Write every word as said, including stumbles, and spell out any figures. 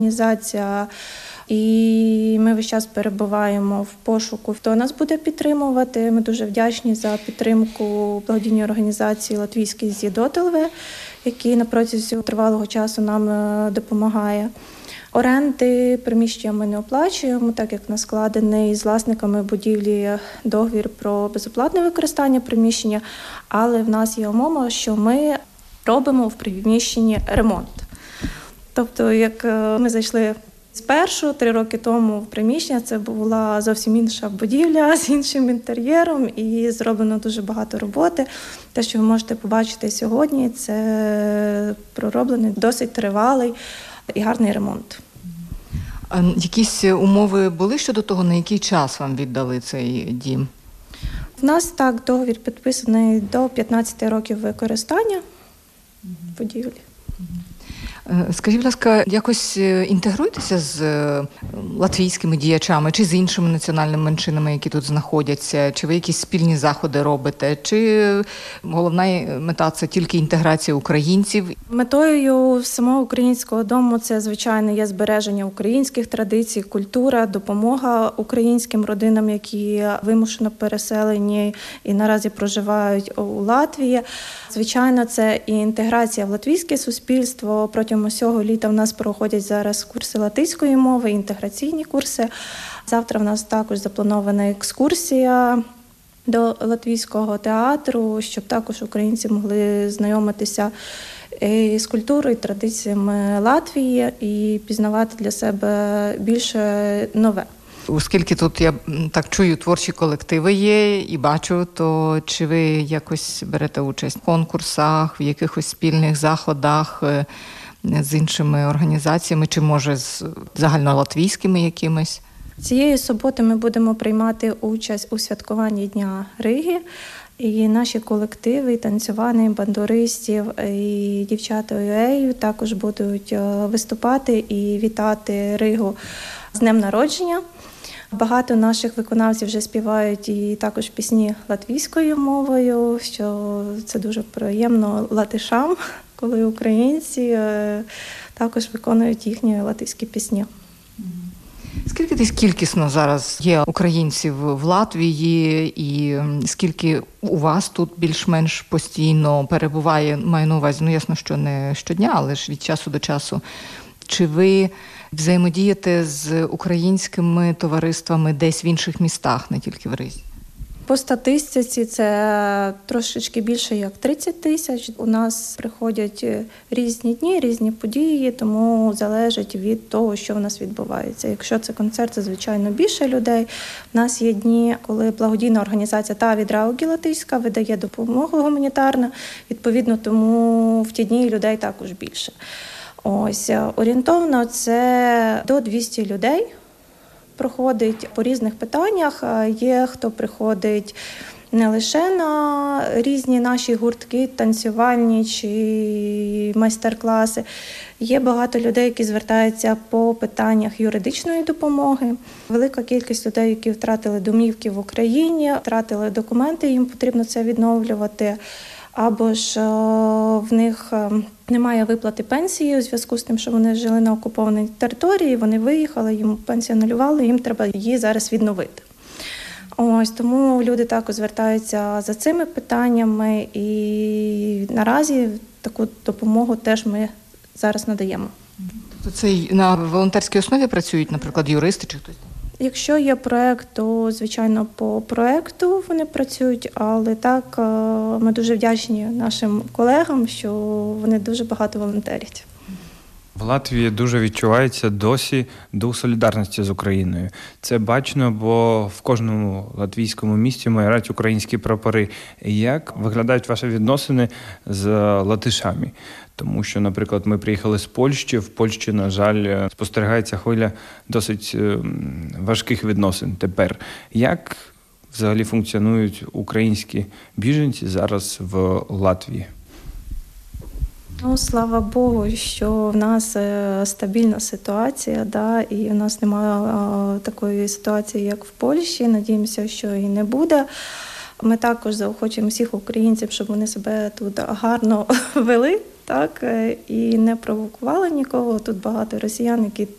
організація, і ми весь час перебуваємо в пошуку, хто нас буде підтримувати. Ми дуже вдячні за підтримку благодійної організації «Латвійський ЗІДОТЛВ», який на протязі тривалого часу нам допомагає. Оренди приміщення ми не оплачуємо, так як у нас складений з власниками будівлі договір про безоплатне використання приміщення, але в нас є умова, що ми робимо в приміщенні ремонт. Тобто, як ми зайшли спершу, три роки тому в приміщення, це була зовсім інша будівля з іншим інтер'єром і зроблено дуже багато роботи. Те, що ви можете побачити сьогодні, це пророблений досить тривалий і гарний ремонт. А якісь умови були щодо того, на який час вам віддали цей дім? У нас так договір підписаний до п'ятнадцяти років використання будівлі. Скажіть, будь ласка, якось інтегруєтеся з латвійськими діячами чи з іншими національними меншинами, які тут знаходяться? Чи ви якісь спільні заходи робите? Чи головна мета – це тільки інтеграція українців? Метою самого українського дому – це, звичайно, є збереження українських традицій, культура, допомога українським родинам, які вимушено переселені і наразі проживають у Латвії. Звичайно, це і інтеграція в латвійське суспільство. Протягом усього літа в нас проходять зараз курси латиської мови, інтеграційні курси. Завтра в нас також запланована екскурсія до латвійського театру, щоб також українці могли знайомитися з культурою, традиціями Латвії і пізнавати для себе більше нове. Оскільки тут, я так чую, творчі колективи є і бачу, то чи ви якось берете участь в конкурсах, в якихось спільних заходах з іншими організаціями, чи, може, з загальнолатвійськими якимись? Цієї суботи ми будемо приймати участь у святкуванні Дня Риги. І наші колективи, і танцювальні, бандуристів, і дівчата ю-ей також будуть виступати і вітати Ригу з днем народження. Багато наших виконавців вже співають і також пісні латвійською мовою, що це дуже приємно латишам, коли українці також виконують їхні латвійські пісні. Скільки десь кількісно зараз є українців в Латвії і скільки у вас тут більш-менш постійно перебуває, маю на увазі, ну ясно, що не щодня, але ж від часу до часу. Чи ви взаємодієте з українськими товариствами десь в інших містах, не тільки в Ризі? По статистиці це трошечки більше як тридцять тисяч. У нас приходять різні дні, різні події, тому залежить від того, що в нас відбувається. Якщо це концерт, це, звичайно, більше людей. У нас є дні, коли благодійна організація Тaavi Draugi Латвійська видає допомогу гуманітарну. Відповідно, тому в ті дні людей також більше. Ось, орієнтовно це до двісті людей проходить по різних питаннях. Є хто приходить не лише на різні наші гуртки, танцювальні чи майстер-класи. Є багато людей, які звертаються по питаннях юридичної допомоги. Велика кількість людей, які втратили домівки в Україні, втратили документи, їм потрібно це відновлювати. Або ж в них немає виплати пенсії у зв'язку з тим, що вони жили на окупованій території, вони виїхали, їм пенсію анулювали, їм треба її зараз відновити. Ось, тому люди також звертаються за цими питаннями і наразі таку допомогу теж ми зараз надаємо. Тобто це на волонтерській основі працюють, наприклад, юристи чи хтось? Якщо є проєкт, то, звичайно, по проєкту вони працюють, але так ми дуже вдячні нашим колегам, що вони дуже багато волонтерять. В Латвії дуже відчувається досі дух солідарності з Україною. Це бачно, бо в кожному латвійському місті майорять українські прапори. Як виглядають ваші відносини з латишами? Тому що, наприклад, ми приїхали з Польщі. В Польщі, на жаль, спостерігається хвиля досить важких відносин тепер. Як взагалі функціонують українські біженці зараз в Латвії? Ну, слава Богу, що в нас стабільна ситуація, да, і в нас немає такої ситуації, як в Польщі. Надіємося, що і не буде. Ми також заохочуємо всіх українців, щоб вони себе тут гарно вели, так, і не провокували нікого. Тут багато росіян, які